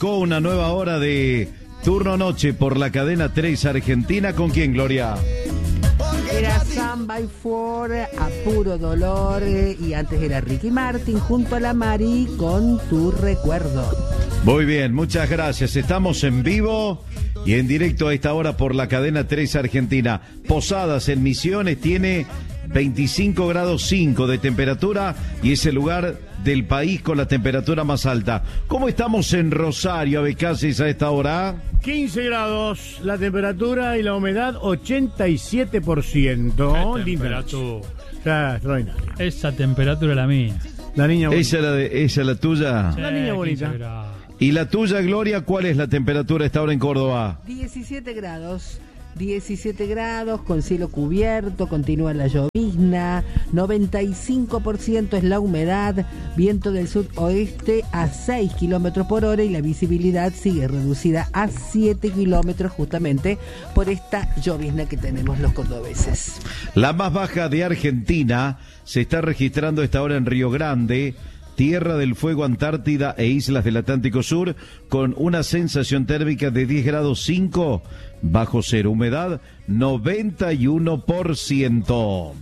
Con una nueva hora de Turno Noche por la cadena 3 Argentina. ¿Con quién, Gloria? Era Sam by Four, A Puro Dolor, y antes era Ricky Martin junto a la Mari con Tu Recuerdo. Muy bien, muchas gracias. Estamos en vivo y en directo a esta hora por la cadena 3 Argentina. Posadas en Misiones tiene 25 grados 5 de temperatura y es el lugar del país con la temperatura más alta. ¿Cómo estamos en Rosario, Abecasis, a esta hora? 15 grados la temperatura y la humedad 87%. Linda. Extraordinario. Esa temperatura es la mía. La niña bonita. ¿Esa es la tuya? La niña bonita. ¿Y la tuya, Gloria, cuál es la temperatura a esta hora en Córdoba? 17 grados. 17 grados, con cielo cubierto, continúa la llovizna, 95% es la humedad, viento del sudoeste a 6 kilómetros por hora y la visibilidad sigue reducida a 7 kilómetros justamente por esta llovizna que tenemos los cordobeses. La más baja de Argentina se está registrando a esta hora en Río Grande, Tierra del Fuego, Antártida e islas del Atlántico Sur, con una sensación térmica de 10 grados 5 bajo cero, humedad 91%.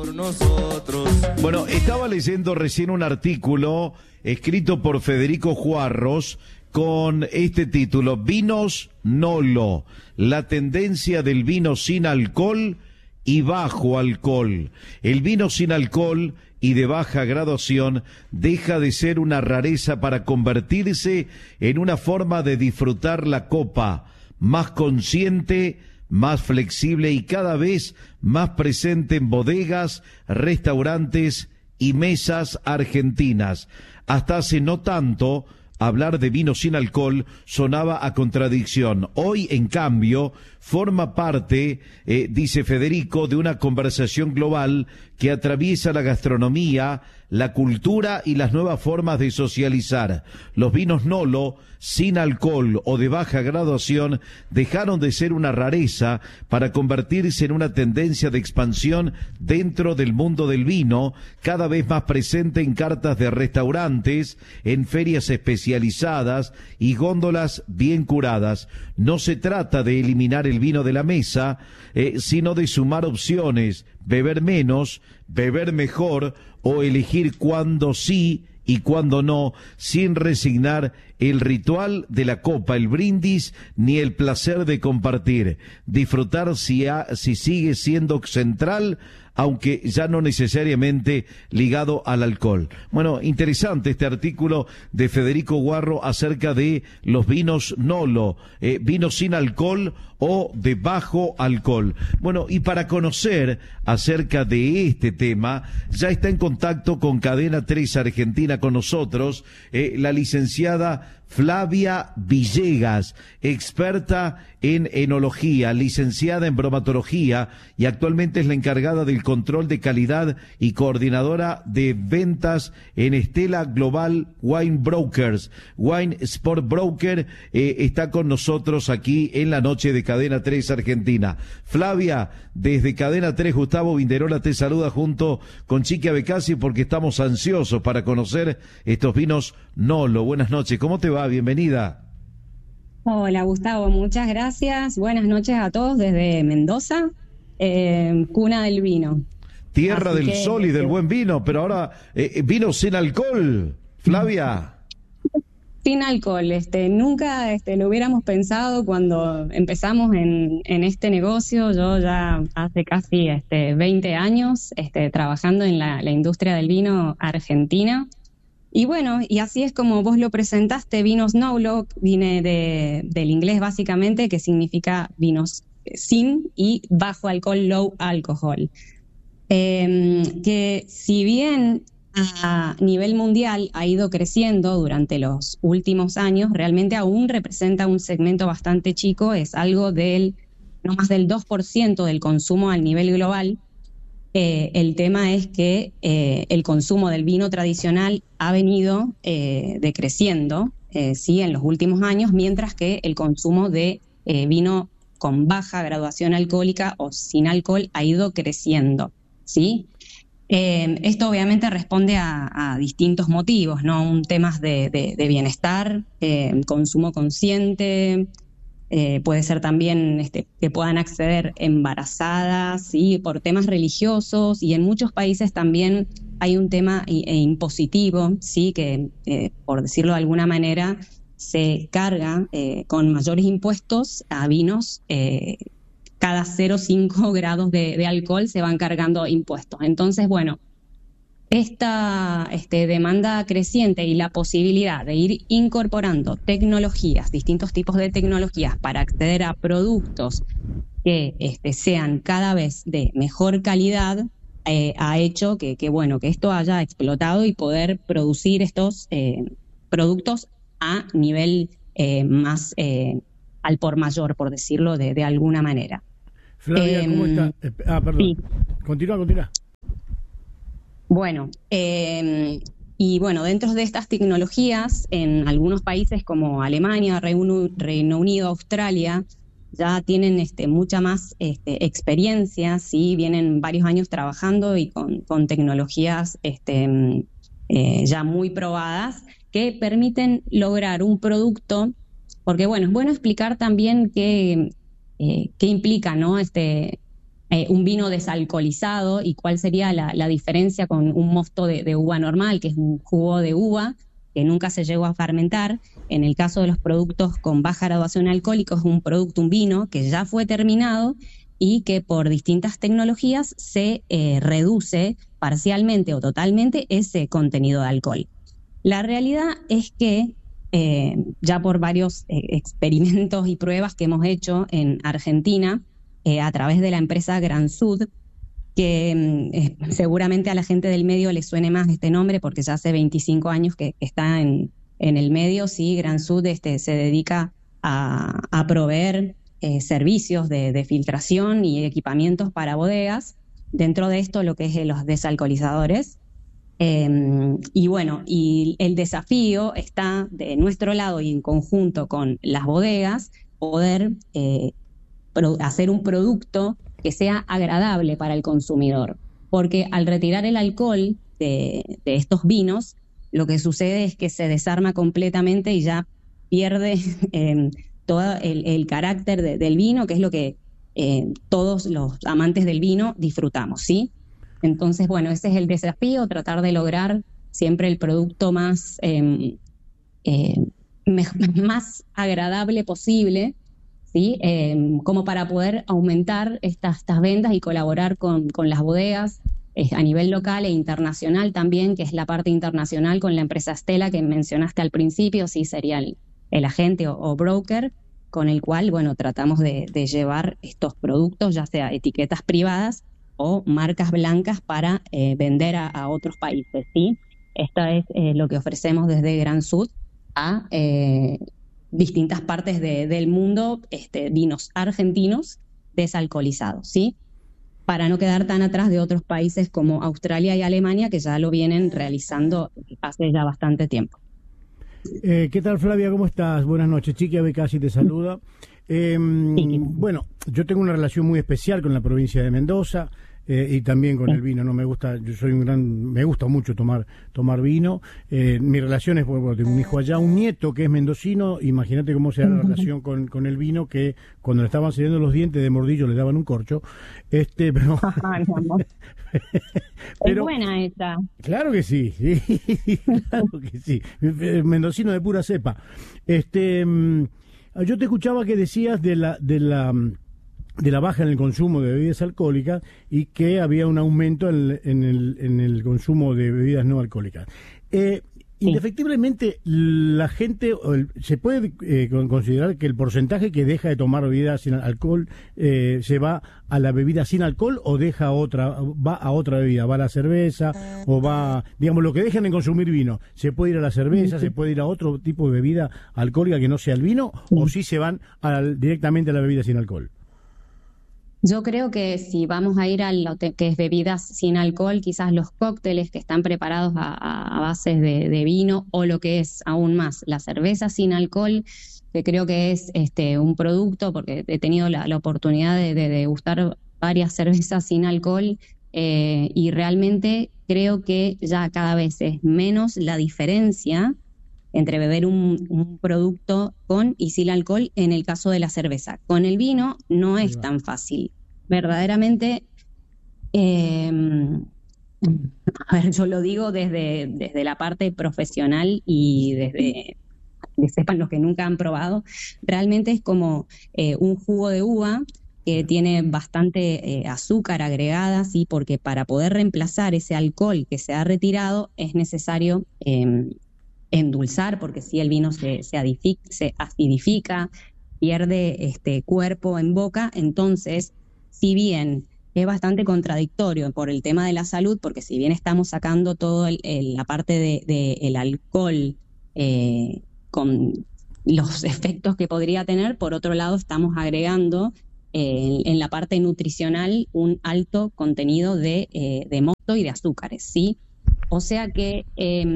Bueno, estaba leyendo recién un artículo escrito por Federico Juarros con este título: Vinos Nolo, la tendencia del vino sin alcohol y bajo alcohol. El vino sin alcohol y de baja graduación deja de ser una rareza para convertirse en una forma de disfrutar la copa, más consciente, más flexible y cada vez más presente en bodegas, restaurantes y mesas argentinas. Hasta hace no tanto, hablar de vino sin alcohol sonaba a contradicción. Hoy, en cambio, forma parte, dice Federico, de una conversación global que atraviesa la gastronomía, la cultura y las nuevas formas de socializar. Los vinos Nolo, sin alcohol o de baja graduación, dejaron de ser una rareza para convertirse en una tendencia de expansión dentro del mundo del vino, cada vez más presente en cartas de restaurantes, en ferias especializadas y góndolas bien curadas. No se trata de eliminar el vino de la mesa, sino de sumar opciones, beber menos, beber mejor o elegir cuándo sí y cuándo no, sin resignar el ritual de la copa, el brindis, ni el placer de compartir. Disfrutar si sigue siendo central, aunque ya no necesariamente ligado al alcohol. Bueno, interesante este artículo de Federico Guarro acerca de los vinos Nolo, vinos sin alcohol o de bajo alcohol. Bueno, y para conocer acerca de este tema, ya está en contacto con Cadena 3 Argentina con nosotros, la licenciada Flavia Villegas, experta en enología, licenciada en bromatología y actualmente es la encargada del control de calidad y coordinadora de ventas en Estela Global Wine Brokers. Wine Sport Broker está con nosotros aquí en la noche de Cadena 3 Argentina. Flavia, desde Cadena 3, Gustavo Vinderola te saluda junto con Chiqui Abecasis porque estamos ansiosos para conocer estos vinos Nolo. Buenas noches, ¿cómo te va? Bienvenida. Hola Gustavo, muchas gracias. Buenas noches a todos desde Mendoza, cuna del vino. Tierra del sol y del buen vino, pero ahora vino sin alcohol, Flavia. Sin alcohol, nunca lo hubiéramos pensado cuando empezamos en este negocio. Yo ya hace casi 20 años trabajando en la industria del vino argentina. Y bueno, y así es como vos lo presentaste, vinos Nolo, viene del inglés básicamente, que significa vinos sin y bajo alcohol, low alcohol. Que si bien a nivel mundial ha ido creciendo durante los últimos años, realmente aún representa un segmento bastante chico, es algo no más del 2% del consumo a nivel global. El tema es que el consumo del vino tradicional ha venido decreciendo sí, en los últimos años, mientras que el consumo de vino con baja graduación alcohólica o sin alcohol ha ido creciendo, ¿sí? Esto obviamente responde a distintos motivos, ¿no? Un temas de bienestar, consumo consciente, puede ser también que puedan acceder embarazadas, ¿sí? Por temas religiosos, y en muchos países también hay un tema impositivo, ¿sí? Que, por decirlo de alguna manera, se carga con mayores impuestos a vinos. Cada 0,5 grados de alcohol se van cargando impuestos. Entonces, bueno, esta demanda creciente y la posibilidad de ir incorporando tecnologías, distintos tipos de tecnologías para acceder a productos que sean cada vez de mejor calidad, ha hecho que esto haya explotado y poder producir estos productos a nivel más al por mayor, por decirlo de alguna manera. Flavia, ¿cómo está? Perdón. Sí. Continúa. Bueno, y bueno, dentro de estas tecnologías, en algunos países como Alemania, Reino Unido, Australia, ya tienen mucha más experiencia, ¿sí? Vienen varios años trabajando y con tecnologías ya muy probadas que permiten lograr un producto, porque bueno, es bueno explicar también qué implica, ¿no? Un vino desalcoholizado y cuál sería la diferencia con un mosto de uva normal, que es un jugo de uva que nunca se llegó a fermentar. En el caso de los productos con baja graduación alcohólica, es un vino que ya fue terminado y que por distintas tecnologías se reduce parcialmente o totalmente ese contenido de alcohol. La realidad es que ya por varios experimentos y pruebas que hemos hecho en Argentina, a través de la empresa Gran Sud, que seguramente a la gente del medio le suene más este nombre porque ya hace 25 años que está en el medio, sí. Gran Sud se dedica a proveer servicios de filtración y equipamientos para bodegas, dentro de esto lo que es los desalcoholizadores. Y bueno, y el desafío está de nuestro lado y en conjunto con las bodegas, poder hacer un producto que sea agradable para el consumidor, porque al retirar el alcohol de estos vinos, lo que sucede es que se desarma completamente y ya pierde todo el carácter del vino, que es lo que todos los amantes del vino disfrutamos, ¿sí? Entonces, bueno, ese es el desafío, tratar de lograr siempre el producto más agradable posible, ¿sí? Como para poder aumentar estas ventas y colaborar con las bodegas a nivel local e internacional también, que es la parte internacional con la empresa Stella que mencionaste al principio, sí, sería el agente o broker con el cual, bueno, tratamos de llevar estos productos, ya sea etiquetas privadas o marcas blancas para vender a otros países, ¿sí? Esto es lo que ofrecemos desde Gran Sud a distintas partes del mundo, vinos argentinos desalcoholizados, ¿sí? Para no quedar tan atrás de otros países como Australia y Alemania, que ya lo vienen realizando hace ya bastante tiempo. ¿Qué tal, Flavia? ¿Cómo estás? Buenas noches. Chiqui Abecasi te saluda. Bueno, yo tengo una relación muy especial con la provincia de Mendoza y también con el vino. No me gusta, yo soy me gusta mucho tomar vino. Mi relación es, bueno, tengo un hijo allá, un nieto que es mendocino. Imagínate cómo será la relación con el vino, que cuando le estaban saliendo los dientes de mordillo le daban un corcho. Pero es buena esta. Claro que sí, claro que sí. Mendocino de pura cepa. Yo te escuchaba que decías de la baja en el consumo de bebidas alcohólicas y que había un aumento en el consumo de bebidas no alcohólicas. Indefectiblemente, la gente, se puede considerar que el porcentaje que deja de tomar bebidas sin alcohol se va a la bebida sin alcohol o va a otra bebida, va a la cerveza o va, digamos, lo que dejan de consumir vino, ¿se puede ir a la cerveza, se puede ir a otro tipo de bebida alcohólica que no sea el vino o sí se van directamente a la bebida sin alcohol? Yo creo que si vamos a ir a lo que es bebidas sin alcohol, quizás los cócteles que están preparados a bases de vino, o lo que es aún más la cerveza sin alcohol, que creo que es un producto, porque he tenido la oportunidad de degustar varias cervezas sin alcohol, y realmente creo que ya cada vez es menos la diferencia entre beber un producto con y sin alcohol en el caso de la cerveza. Con el vino no es tan fácil. Verdaderamente, a ver, yo lo digo desde la parte profesional y desde que sepan los que nunca han probado, realmente es como un jugo de uva que tiene bastante azúcar agregada, ¿sí? Porque para poder reemplazar ese alcohol que se ha retirado es necesario endulzar, porque si el vino se acidifica, pierde cuerpo en boca. Entonces, si bien es bastante contradictorio por el tema de la salud, porque si bien estamos sacando todo la parte del alcohol con los efectos que podría tener, por otro lado estamos agregando en la parte nutricional un alto contenido de mosto y de azúcares, ¿sí? O sea que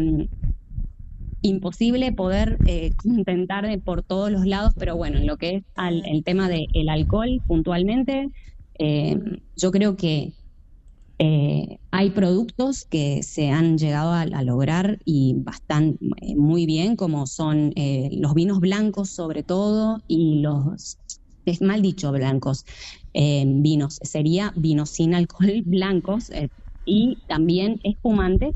imposible poder contentar por todos los lados, pero bueno, en lo que es el tema del alcohol puntualmente, yo creo que hay productos que se han llegado a lograr y bastante muy bien, como son los vinos blancos sobre todo, y es mal dicho blancos, vinos, sería vinos sin alcohol blancos, y también espumantes.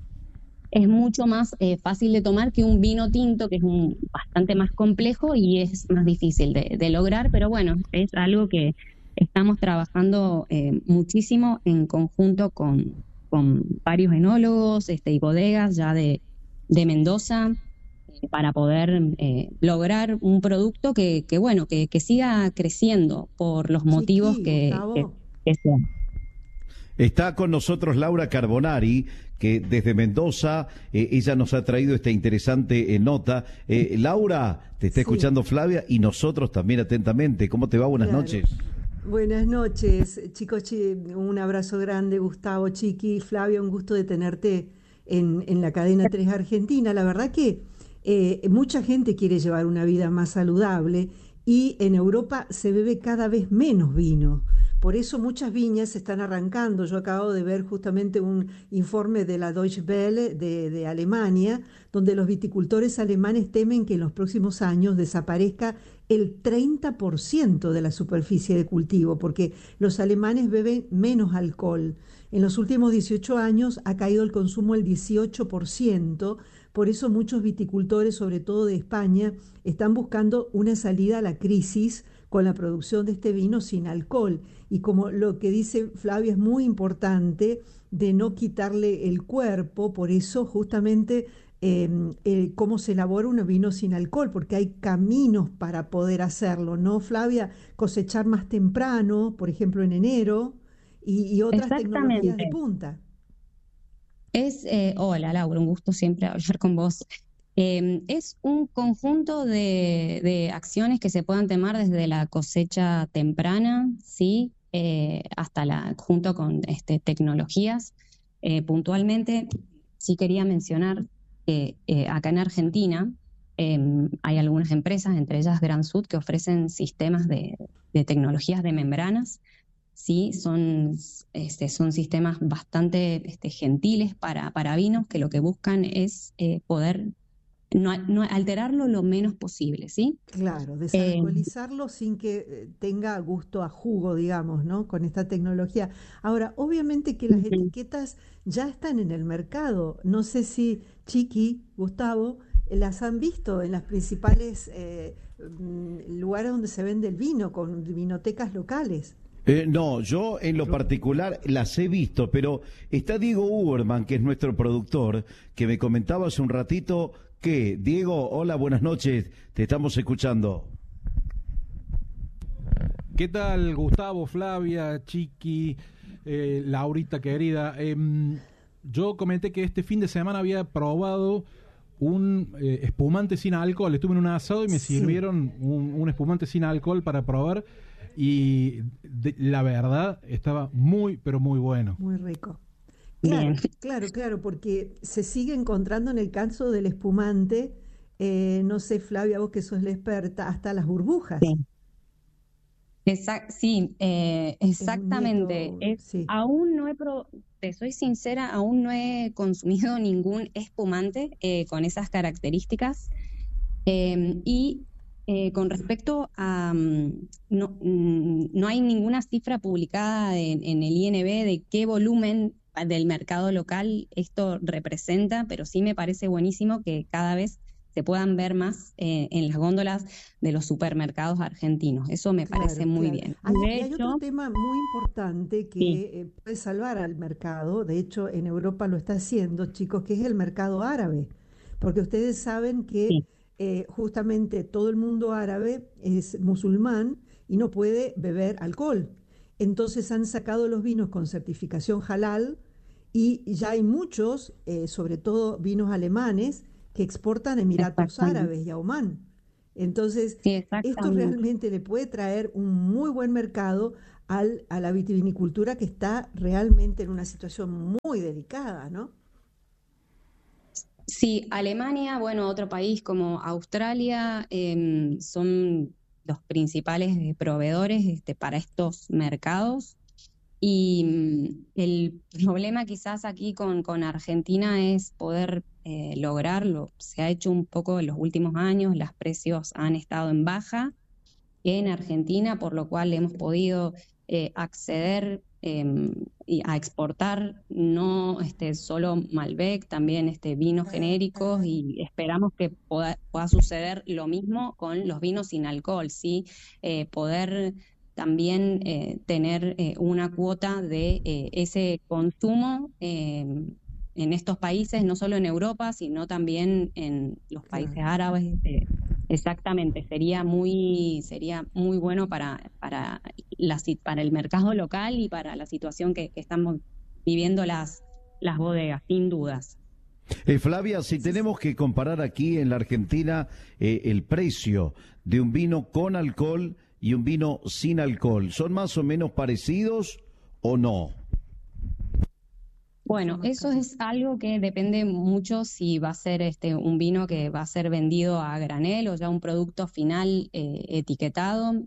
Es mucho más fácil de tomar que un vino tinto, que es bastante más complejo y es más difícil de lograr, pero bueno, es algo que estamos trabajando muchísimo en conjunto con varios enólogos y bodegas ya de Mendoza, para poder lograr un producto que siga creciendo por los motivos que sean. Está con nosotros Laura Carbonari, que desde Mendoza, ella nos ha traído esta interesante nota. Laura, te está escuchando Flavia y nosotros también atentamente. ¿Cómo te va? Buenas noches. Buenas noches, chicos, un abrazo grande, Gustavo, Chiqui, Flavia, un gusto de tenerte en la cadena 3 Argentina. La verdad que mucha gente quiere llevar una vida más saludable y en Europa se bebe cada vez menos vino. Por eso muchas viñas se están arrancando. Yo acabo de ver justamente un informe de la Deutsche Welle de Alemania, donde los viticultores alemanes temen que en los próximos años desaparezca el 30% de la superficie de cultivo, porque los alemanes beben menos alcohol. En los últimos 18 años ha caído el consumo el 18%, por eso muchos viticultores, sobre todo de España, están buscando una salida a la crisis con la producción de este vino sin alcohol. Y como lo que dice Flavia es muy importante, de no quitarle el cuerpo, por eso justamente cómo se elabora un vino sin alcohol, porque hay caminos para poder hacerlo, ¿no, Flavia? Cosechar más temprano, por ejemplo en enero, y otras tecnologías de punta. Hola Laura, un gusto siempre hablar con vos. Es un conjunto de acciones que se puedan tomar desde la cosecha temprana, ¿sí? Hasta junto con tecnologías. Puntualmente, sí quería mencionar que acá en Argentina hay algunas empresas, entre ellas Gran Sud, que ofrecen sistemas de tecnologías de membranas. Sí, son sistemas bastante gentiles para vinos, que lo que buscan es poder no alterarlo lo menos posible, ¿sí? Claro, desalcoholizarlo sin que tenga gusto a jugo, digamos, ¿no? Con esta tecnología. Ahora, obviamente que las etiquetas ya están en el mercado. No sé si Chiqui, Gustavo, las han visto en las principales lugares donde se vende el vino, con vinotecas locales. No, yo en lo particular las he visto, pero está Diego Uberman, que es nuestro productor, que me comentaba hace un ratito que, Diego, hola, buenas noches, te estamos escuchando. ¿Qué tal, Gustavo, Flavia, Chiqui, Laurita querida? Yo comenté que este fin de semana había probado un espumante sin alcohol. Estuve en un asado y me sirvieron un espumante sin alcohol para probar. Y la verdad estaba muy, pero muy bueno. Muy rico. Claro, porque se sigue encontrando en el caso del espumante, no sé, Flavia, vos que sos la experta, hasta las burbujas. Sí, Es un exactamente. nieto, sí. Aún no te soy sincera, aún no he consumido ningún espumante con esas características. Y con respecto a, no hay ninguna cifra publicada en el INB de qué volumen del mercado local esto representa, pero sí me parece buenísimo que cada vez se puedan ver más en las góndolas de los supermercados argentinos. Eso me parece Claro, muy claro. bien. De Y hay otro hecho, tema muy importante sí, que puede salvar al mercado, de hecho en Europa lo está haciendo, chicos, que es el mercado árabe, porque ustedes saben que sí, justamente todo el mundo árabe es musulmán y no puede beber alcohol. Entonces han sacado los vinos con certificación halal y ya hay muchos, sobre todo vinos alemanes, que exportan a Emiratos exactamente. Árabes y a Omán. Entonces, Sí, esto exactamente. realmente le puede traer un muy buen mercado a la vitivinicultura que está realmente en una situación muy delicada, ¿no? Sí, Alemania, bueno, otro país como Australia, son los principales proveedores para estos mercados. Y el problema quizás aquí con Argentina es poder lograrlo. Se ha hecho un poco en los últimos años, los precios han estado en baja en Argentina, por lo cual hemos podido acceder y a exportar no solo Malbec, también vinos genéricos, y esperamos que pueda suceder lo mismo con los vinos sin alcohol, ¿sí? Poder también tener una cuota de ese consumo en estos países, no solo en Europa, sino también en los países Claro. árabes. Exactamente, sería muy bueno para el mercado local y para la situación que estamos viviendo las bodegas, sin dudas. Flavia, si Sí, tenemos que comparar aquí en la Argentina el precio de un vino con alcohol y un vino sin alcohol, ¿son más o menos parecidos o no? mucho Bueno, más eso caro. es algo que depende mucho si va a ser un vino que va a ser vendido a granel o ya un producto final etiquetado.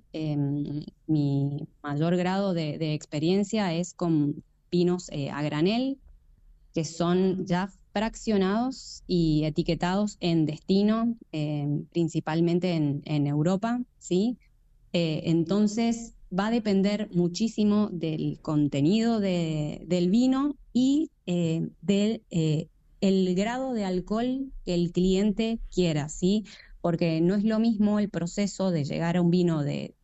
Mi mayor grado de experiencia es con vinos a granel, que son ya fraccionados y etiquetados en destino, principalmente en Europa, ¿sí? Entonces va a depender muchísimo del contenido del vino y del el grado de alcohol que el cliente quiera, ¿sí? Porque no es lo mismo el proceso de llegar a un vino de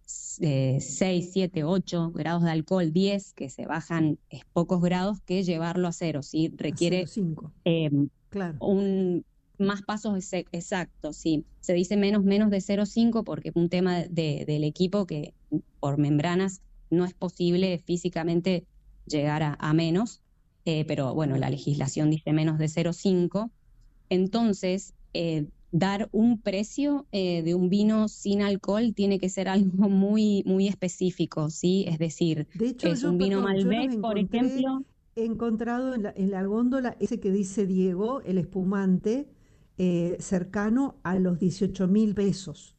6, 7, 8 grados de alcohol, 10, que se bajan pocos grados, que llevarlo a cero, ¿sí? A cero Requiere coma cinco. eh, Claro, un más pasos exactos, sí. Se dice menos de 0,5 porque es un tema del equipo que por membranas no es posible físicamente llegar a menos, pero bueno, la claro. legislación dice menos de 0,5. Entonces, dar un precio de un vino sin alcohol tiene que ser algo muy, muy específico, ¿sí? Es decir, De hecho, es yo, un vino perdón, yo los Malbec, por encontré, ejemplo. he encontrado en la góndola ese que dice Diego, el espumante, cercano a los 18.000 pesos.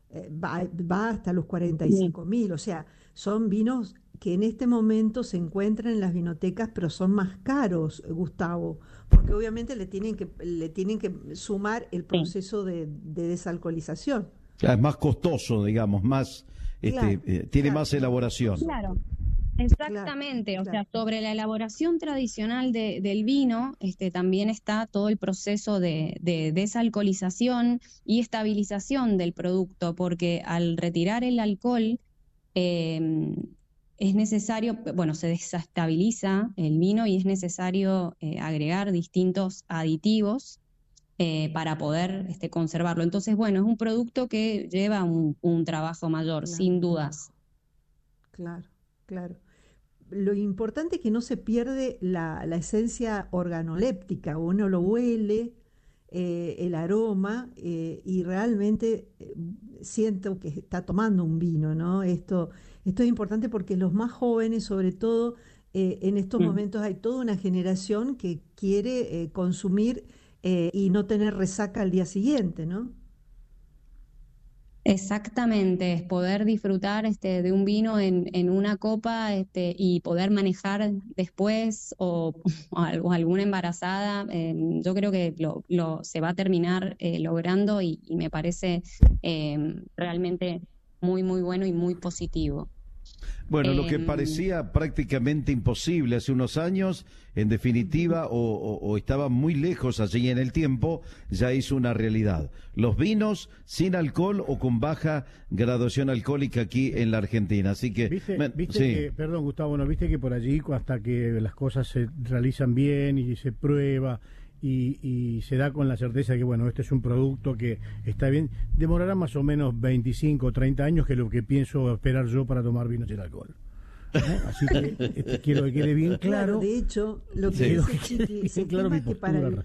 Va hasta los cuarenta y Sí, cinco mil, o sea, son vinos que en este momento se encuentran en las vinotecas, pero son más caros, Gustavo, porque obviamente le tienen que sumar el sí. proceso de desalcoholización. Es más costoso, digamos, más, Claro, tiene claro, más más elaboración. costoso. Claro, Claro, exactamente. O claro. sea, sobre la elaboración tradicional del vino, también está todo el proceso de desalcoholización y estabilización del producto, porque al retirar el alcohol, eh, es necesario, bueno, se desestabiliza el vino y es necesario agregar distintos aditivos para poder conservarlo. Entonces, bueno, es un producto que lleva un trabajo mayor, Claro, sin un dudas. trabajo. Claro, claro. Lo importante es que no se pierde la esencia organoléptica. Uno lo huele, el aroma, y realmente siento que está tomando un vino, ¿no? Esto es importante porque los más jóvenes, sobre todo, en estos Mm. momentos hay toda una generación que quiere consumir y no tener resaca al día siguiente, ¿no? Exactamente, es poder disfrutar de un vino en una copa y poder manejar después o alguna embarazada. Yo creo que se va a terminar logrando y me parece realmente muy, muy bueno y muy positivo. Bueno, lo que parecía prácticamente imposible hace unos años, en definitiva, o estaba muy lejos allí en el tiempo, ya es una realidad. Los vinos sin alcohol o con baja graduación alcohólica aquí en la Argentina. Así que... ¿Viste sí. que, perdón Gustavo, ¿no viste que por allí hasta que las cosas se realizan bien y se prueba y se da con la certeza de que, bueno, este es un producto que está bien, demorará más o menos 25 o 30 años, que es lo que pienso esperar yo para tomar vino sin alcohol. Así que quiero que quede bien claro. De hecho, lo que dice Chiqui, se claro estima que para el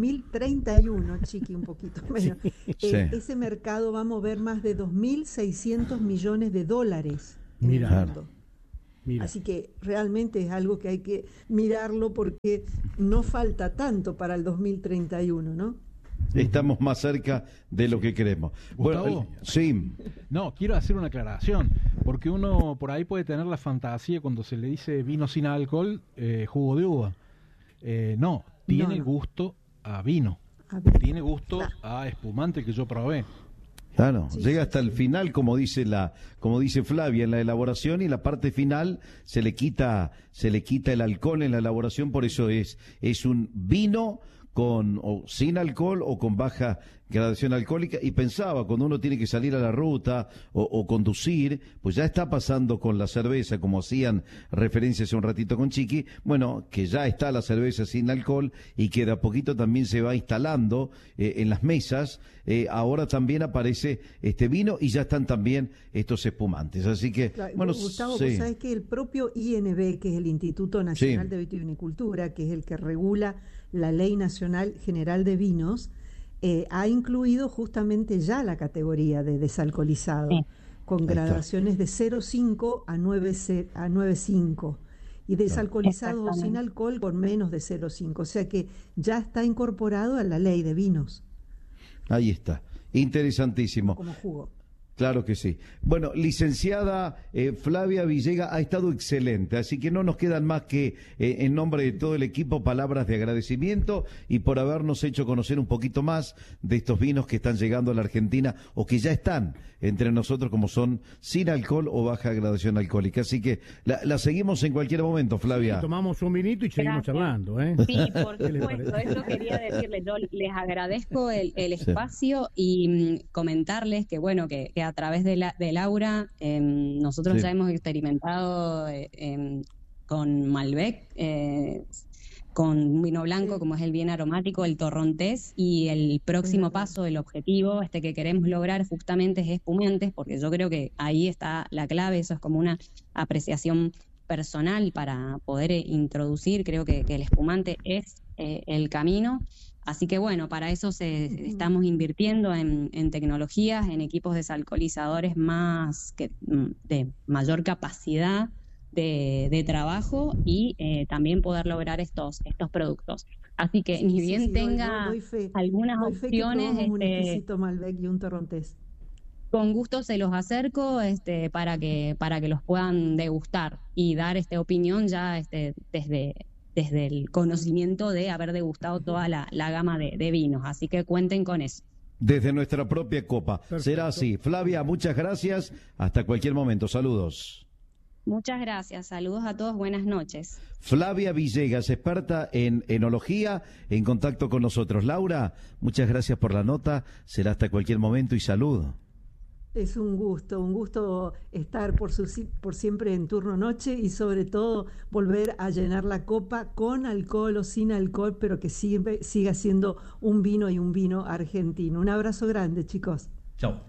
2031, Chiqui, un poquito menos, ese mercado va a mover más de 2.600 millones de dólares en el mundo. Mira. Así que realmente es algo que hay que mirarlo, porque no falta tanto para el 2031, ¿no? Estamos más cerca de lo que queremos. Gustavo, bueno, sí. No, quiero hacer una aclaración, porque uno por ahí puede tener la fantasía cuando se le dice vino sin alcohol, jugo de uva. No, tiene gusto a vino. Tiene gusto a espumante que yo probé. Claro, llega hasta el final, como dice Flavia, en la elaboración, y la parte final se le quita el alcohol en la elaboración, por eso es un vino sin alcohol o con baja gradación alcohólica. Y pensaba, cuando uno tiene que salir a la ruta o conducir, pues ya está pasando con la cerveza, como hacían referencia hace un ratito con Chiqui, bueno, que ya está la cerveza sin alcohol y que de a poquito también se va instalando en las mesas. Ahora también aparece este vino y ya están también estos espumantes. Así que, claro, bueno, Gustavo, vos sabés que el propio INB, que es el Instituto Nacional de Vitivinicultura, que es el que regula la Ley Nacional General de Vinos, ha incluido justamente ya la categoría de desalcoholizado, con gradaciones de 0,5 a 9,5 y desalcoholizado o sin alcohol con menos de 0,5. O sea que ya está incorporado a la ley de vinos. Ahí está, interesantísimo. Como jugo. Claro que sí. Bueno, licenciada Flavia Villegas, ha estado excelente, así que no nos quedan más que, en nombre de todo el equipo, palabras de agradecimiento y por habernos hecho conocer un poquito más de estos vinos que están llegando a la Argentina o que ya están entre nosotros, como son sin alcohol o baja graduación alcohólica. Así que la seguimos en cualquier momento, Flavia. Sí, tomamos un vinito y seguimos charlando, ¿eh? Sí, por supuesto, eso quería decirles. Yo les agradezco el espacio y comentarles que, bueno, que a través de Laura, nosotros ya hemos experimentado con Malbec, con vino blanco, como es el bien aromático, el torrontés, y el próximo paso, el objetivo que queremos lograr justamente es espumantes, porque yo creo que ahí está la clave. Eso es como una apreciación personal para poder introducir. Creo que el espumante es el camino. Así que bueno, para eso estamos invirtiendo en tecnologías, en equipos desalcoholizadores de mayor capacidad de trabajo y también poder lograr estos productos. Así que ni bien tenga algunas opciones, un exquisito Malbec y un torrontés. Con gusto se los acerco para que los puedan degustar y dar opinión ya desde el conocimiento de haber degustado toda la gama de vinos. Así que cuenten con eso. Desde nuestra propia copa. Perfecto. Será así. Flavia, muchas gracias. Hasta cualquier momento. Saludos. Muchas gracias. Saludos a todos. Buenas noches. Flavia Villegas, experta en enología, en contacto con nosotros. Laura, muchas gracias por la nota. Será hasta cualquier momento y salud. Es un gusto estar por siempre en Turno Noche y sobre todo volver a llenar la copa con alcohol o sin alcohol, pero que siga siendo un vino y un vino argentino. Un abrazo grande, chicos. Chao.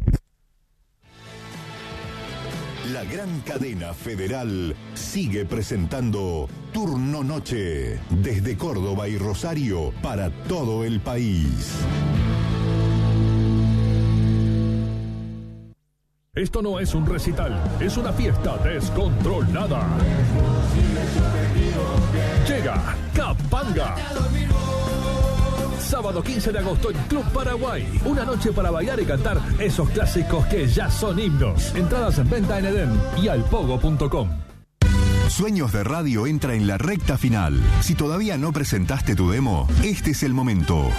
La gran cadena federal sigue presentando Turno Noche desde Córdoba y Rosario para todo el país. Esto no es un recital, es una fiesta descontrolada. Llega Capanga. Sábado 15 de agosto en Club Paraguay. Una noche para bailar y cantar esos clásicos que ya son himnos. Entradas en venta en Edén y alpogo.com. Sueños de Radio entra en la recta final. Si todavía no presentaste tu demo, este es el momento.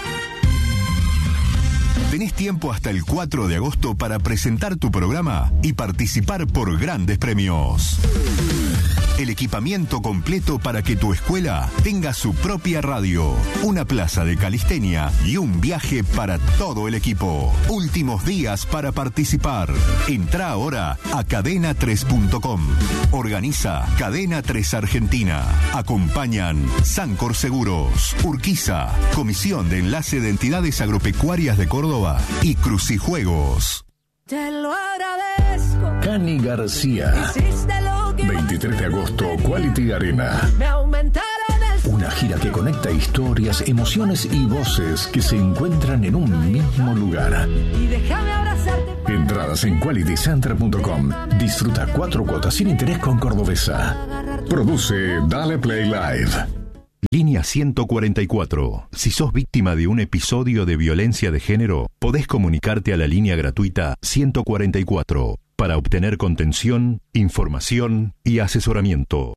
Tenés tiempo hasta el 4 de agosto para presentar tu programa y participar por grandes premios. El equipamiento completo para que tu escuela tenga su propia radio, una plaza de calistenia y un viaje para todo el equipo. Últimos días para participar. Entrá ahora a cadena3.com. Organiza Cadena 3 Argentina. Acompañan Sancor Seguros, Urquiza, Comisión de Enlace de Entidades Agropecuarias de Córdoba y Crucijuegos. Te lo agradezco. Cani García. 23 de agosto, Quality Arena. Me aumentaron el... Una gira que conecta historias, emociones y voces que se encuentran en un mismo lugar. Y déjame abrazarte. Entradas en qualitycenter.com. Disfruta 4 cuotas sin interés con Cordobesa. Produce Dale Play Live. Línea 144. Si sos víctima de un episodio de violencia de género, podés comunicarte a la línea gratuita 144 para obtener contención, información y asesoramiento.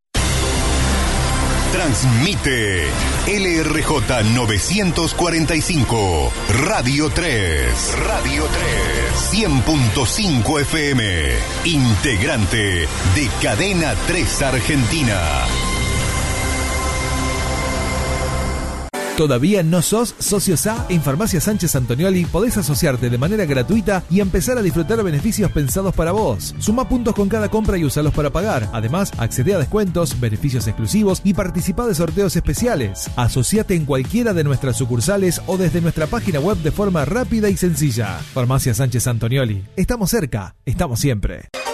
Transmite LRJ 945, Radio 3. Radio 3. 100.5 FM. Integrante de Cadena 3 Argentina. ¿Todavía no sos socio SA? En Farmacia Sánchez Antonioli podés asociarte de manera gratuita y empezar a disfrutar beneficios pensados para vos. Suma puntos con cada compra y usalos para pagar. Además, accede a descuentos, beneficios exclusivos y participa de sorteos especiales. Asociate en cualquiera de nuestras sucursales o desde nuestra página web de forma rápida y sencilla. Farmacia Sánchez Antonioli. Estamos cerca, estamos siempre.